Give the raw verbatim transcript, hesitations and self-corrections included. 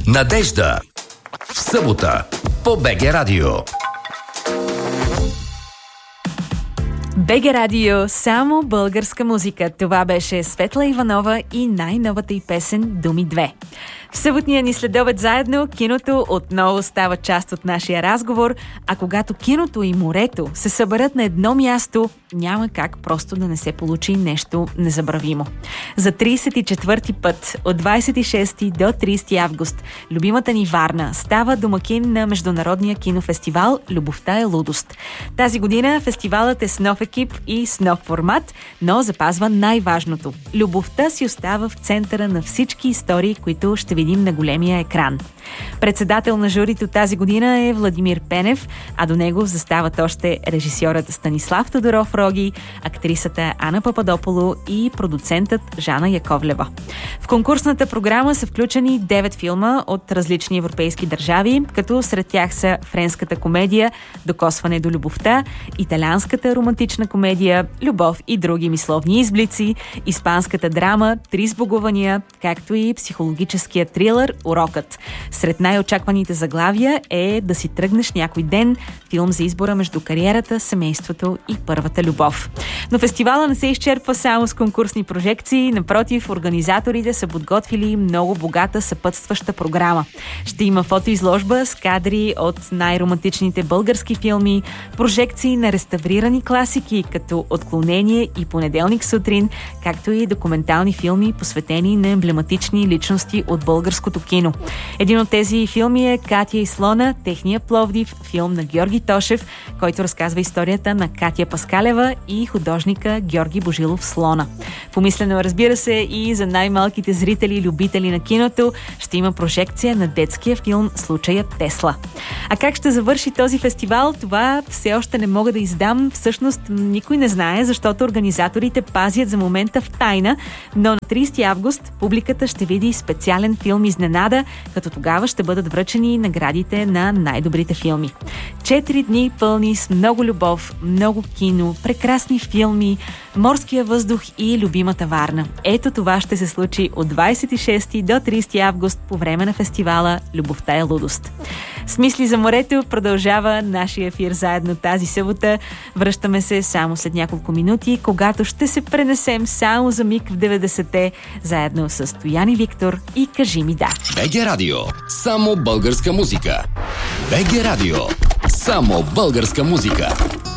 Надежда. В събота по БГ Радио. БГ Радио, само българска музика. Това беше Светла Иванова и най-новата й песен «Думи две». В съботния ни следобед заедно киното отново става част от нашия разговор, а когато киното и морето се съберат на едно място, няма как просто да не се получи нещо незабравимо. За тридесет и четвърти път от двадесет и шести до тридесети август любимата ни Варна става домакин на Международния кинофестивал «Любовта е лудост». Тази година фестивалът е с нов екип и с нов формат, но запазва най-важното. Любовта си остава в центъра на всички истории, които ще видим на големия екран. Председател на журито тази година е Владимир Пенев, а до него застават още режисьорът Станислав Тодоров-Роги, актрисата Ана Пападополо и продуцентът Жана Яковлева. В конкурсната програма са включени девет филма от различни европейски държави, като сред тях са френската комедия «Докосване до любовта», италианската романтична комедия «Любов и други мисловни изблици», испанската драма «Три сбогувания», както и психологическия трилър «Урокът». Сред най-очакваните заглавия е «Да си тръгнеш някой ден», филм за избора между кариерата, семейството и първата любов. Но фестивала не се изчерпва само с конкурсни прожекции, напротив, организаторите са подготвили много богата съпътстваща програма. Ще има фотоизложба с кадри от най-романтичните български филми, прожекции на реставрирани класики, като «Отклонение» и «Понеделник сутрин», както и документални филми, посветени на емблематични личности от българското кино. Един от тези филми е «Катя и слона», техния Пловдив, филм на Георги Тошев, който разказва историята на Катя Паскалева и художника Георги Божилов Слона. Помислено, разбира се, и за най-малките зрители и любители на киното ще има прожекция на детския филм «Случаят Тесла». А как ще завърши този фестивал, това все още не мога да издам. Всъщност никой не знае, защото организаторите пазят за момента в тайна, но на тридесети август публиката ще види специален филм изненада, като тогава ще бъдат връчени наградите на най-добрите филми. Четири дни пълни с много любов, много кино, прекрасни филми, морския въздух и любимата Варна. Ето това ще се случи от двадесет и шести до тридесети август по време на фестивала «Любовта е лудост». С мисли за морето продължава нашия ефир заедно тази събота. Връщаме се само след няколко минути, когато ще се пренесем само за миг в деветдесетте, заедно с Стоян и Виктор и «Кажи ми да». БГ Радио. Само българска музика. БГ Радио. Само българска музика.